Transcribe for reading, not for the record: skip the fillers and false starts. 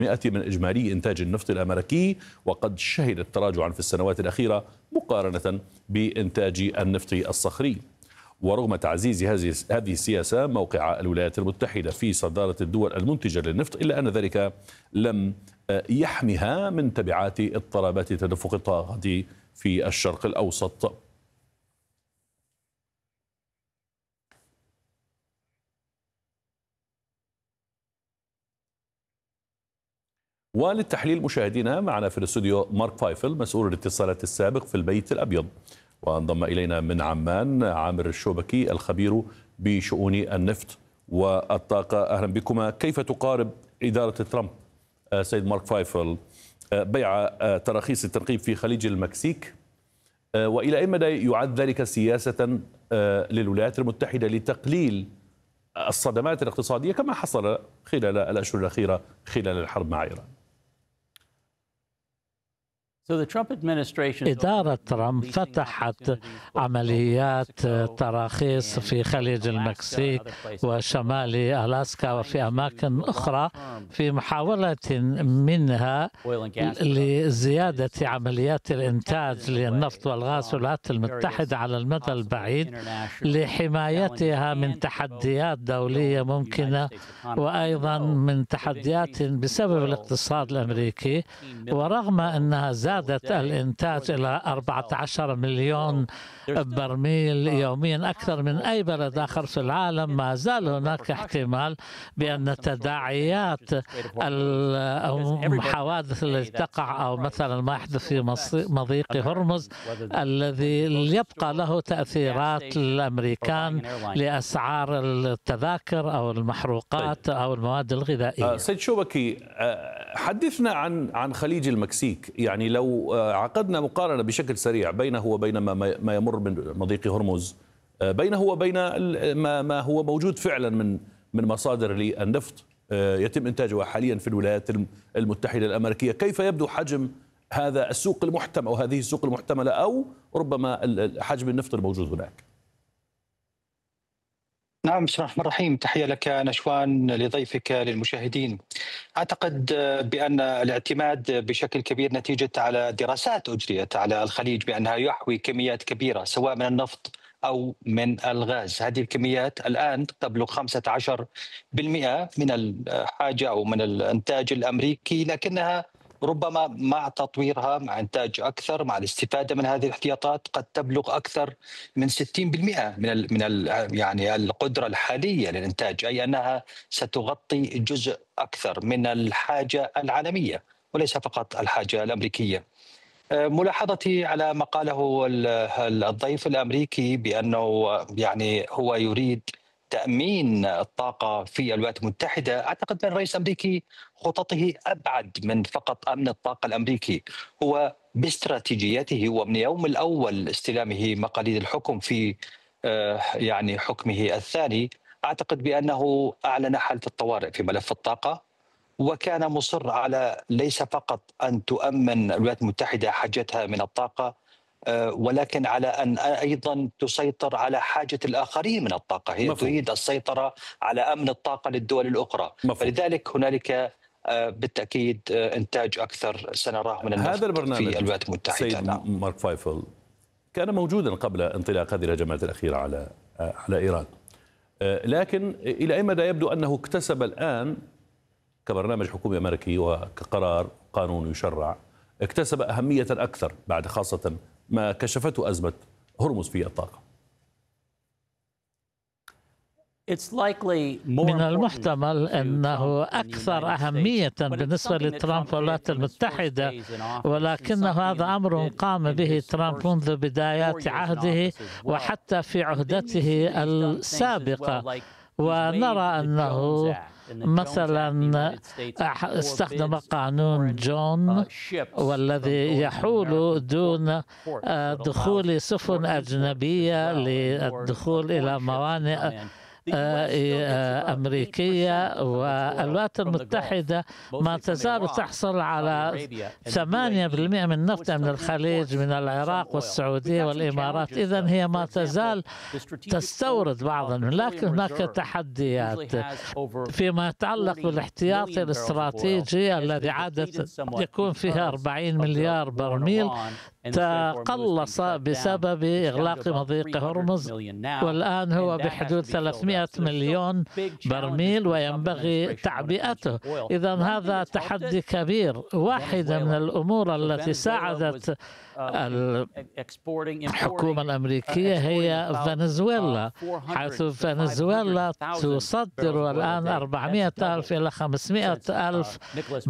من إجمالي إنتاج النفط الأمريكي، وقد شهدت تراجعا في السنوات الأخيرة مقارنة بإنتاج النفط الصخري. ورغم تعزيز هذه السياسة موقع الولايات المتحدة في صدارة الدول المنتجة للنفط، إلا أن ذلك لم يحمها من تبعات اضطرابات تدفق الطاقة في الشرق الأوسط. وللتحليل مشاهدينا معنا في الاستوديو مارك فايفل مسؤول الاتصالات السابق في البيت الأبيض، وانضم إلينا من عمان عامر الشوبكي الخبير بشؤون النفط والطاقة. أهلا بكما. كيف تقارب إدارة ترامب سيد مارك فايفل بيع تراخيص التنقيب في خليج المكسيك، وإلى أي مدى يعد ذلك سياسة للولايات المتحدة لتقليل الصدمات الاقتصادية كما حصل خلال الأشهر الأخيرة خلال الحرب مع إيران؟ إدارة ترامب فتحت عمليات تراخيص في خليج المكسيك وشمال ألاسكا وفي أماكن أخرى في محاولة منها لزيادة عمليات الإنتاج للنفط والغاز في الولايات المتحدة على المدى البعيد لحمايتها من تحديات دولية ممكنة، وأيضا من تحديات بسبب الاقتصاد الأمريكي. ورغم أنها زادت الإنتاج إلى 14 مليون برميل يوميا أكثر من أي بلد آخر في العالم، ما زال هناك احتمال بأن تداعيات الحوادث التي تقع أو مثلا ما يحدث في مضيق هرمز الذي يبقى له تأثيرات للأمريكان لأسعار التذاكر أو المحروقات أو المواد الغذائية. سيد شوبكي، حدثنا عن خليج المكسيك. يعني لو عقدنا مقارنة بشكل سريع بينه وبين ما يمر من مضيق هرمز، بينه وبين ما هو موجود فعلا من مصادر للنفط يتم إنتاجها حاليا في الولايات المتحدة الأمريكية، كيف يبدو حجم هذا السوق المحتمل أو هذه السوق المحتملة أو ربما حجم النفط الموجود هناك؟ نعم، بسم الله الرحمن الرحيم. تحية لك نشوان، لضيفك، للمشاهدين. أعتقد بأن الاعتماد بشكل كبير نتيجة على دراسات أجريت على الخليج بأنها يحوي كميات كبيرة سواء من النفط أو من الغاز. هذه الكميات الآن تبلغ 15% من الحاجة أو من الإنتاج الأمريكي، لكنها ربما مع تطويرها، مع إنتاج أكثر، مع الاستفادة من هذه الاحتياطات، قد تبلغ أكثر من 60% يعني القدرة الحالية للإنتاج، أي أنها ستغطي جزء أكثر من الحاجة العالمية وليس فقط الحاجة الأمريكية. ملاحظتي على ما قاله الضيف الأمريكي بأنه يعني هو يريد تأمين الطاقة في الولايات المتحدة، أعتقد أن الرئيس الأمريكي خططه أبعد من فقط أمن الطاقة الأمريكي. هو باستراتيجيته ومن يوم الأول استلامه مقاليد الحكم في يعني حكمه الثاني، أعتقد بأنه أعلن حالة الطوارئ في ملف الطاقة، وكان مصر على ليس فقط أن تؤمن الولايات المتحدة حاجتها من الطاقة، ولكن على أن أيضا تسيطر على حاجة الآخرين من الطاقة. هي تريد السيطرة على أمن الطاقة للدول الأخرى. فلذلك هنالك بالتأكيد إنتاج أكثر سنراه من النفط في الولايات المتحدة. سيد مارك فايفل، كان موجودا قبل انطلاق هذه الهجمات الأخيرة على إيران، لكن إلى أي مدى يبدو أنه اكتسب الآن كبرنامج حكومي أمريكي وكقرار قانون يشرع، اكتسب أهمية أكثر بعد خاصة ما كشفته أزمة هرمز في الطاقة؟ من المحتمل أنه أكثر أهمية بالنسبة لترامب والولايات المتحدة، ولكن هذا أمر قام به ترامب منذ بدايات عهده وحتى في عهدته السابقة. ونرى أنه مثلا استخدم قانون جون والذي يحول دون دخول سفن أجنبية للدخول إلى موانئ أمريكية، والولايات المتحدة ما تزال تحصل على 8% من نفطها من الخليج، من العراق والسعودية والإمارات. إذن هي ما تزال تستورد بعضا، لكن هناك تحديات فيما يتعلق بالاحتياطي الاستراتيجي الذي عادة يكون فيها 40 مليار برميل، تقلص بسبب إغلاق مضيق هرمز، والآن هو بحدود 300 مليون برميل وينبغي تعبئته. إذن هذا تحدي كبير. واحدة من الأمور التي ساعدت الحكومة الأمريكية هي فنزويلا، حيث فنزويلا تصدر الآن 400,000 إلى 500,000